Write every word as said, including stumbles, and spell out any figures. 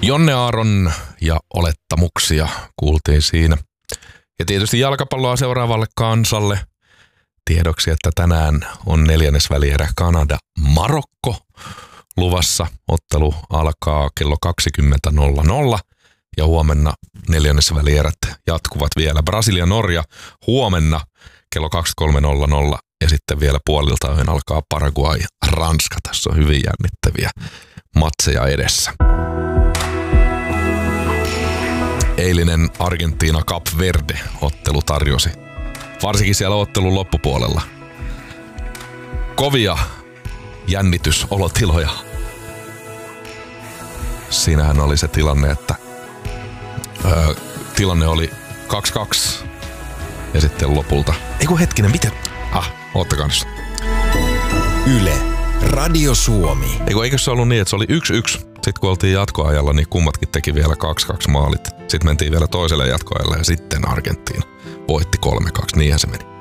Jonne Aaron ja olettamuksia kuultiin siinä. Ja tietysti jalkapalloa seuraavalle kansalle. Tiedoksi, että tänään on neljännesvälierä Kanada-Marokko luvassa. Ottelu alkaa kello kaksikymmentä nolla nolla ja huomenna neljännesvälierät jatkuvat vielä. Brasilia-Norja huomenna kello kaksikymmentäkolme nolla nolla ja sitten vielä puolilta yön alkaa Paraguay-Ranska. Tässä on hyvin jännittäviä matseja edessä. Eilinen Argentiina-Cap Verde-ottelu tarjosi, varsinkin siellä ottelun loppupuolella, kovia jännitysolotiloja. Siinähän oli se tilanne, että öö, tilanne oli kaksi kaksi ja sitten lopulta... Eiku hetkinen, miten? Ah, oottakaa nyt. Yle, Radio Suomi. Eiku, eikö se ollut niin, että se oli yksi yksi? Sitten kun oltiin jatkoajalla, niin kummatkin teki vielä kaksi kaksi maalit. Sitten mentiin vielä toiselle jatkoajalle ja sitten Argentiina voitti kolme kaksi. Niinhän se meni.